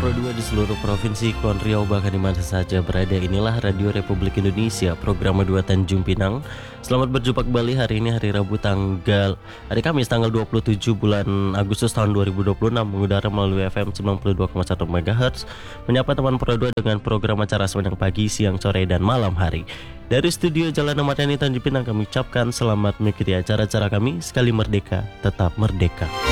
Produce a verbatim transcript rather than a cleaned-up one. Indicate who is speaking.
Speaker 1: Pro dua di seluruh provinsi Kepulauan Riau bahkan di mana saja berada. Inilah Radio Republik Indonesia, program dua Tanjung Pinang. Selamat berjumpa kembali hari ini hari Rabu tanggal hari Kamis tanggal dua puluh tujuh bulan Agustus tahun dua ribu dua puluh enam, mengudara melalui F M sembilan puluh dua koma satu MHz. Menyapa teman Pro dua dengan program acara sepanjang pagi, siang, sore dan malam hari. Dari studio Jalan Ahmad Yani Tanjung Pinang kami ucapkan selamat mengikuti acara-acara kami. Sekali merdeka, tetap merdeka.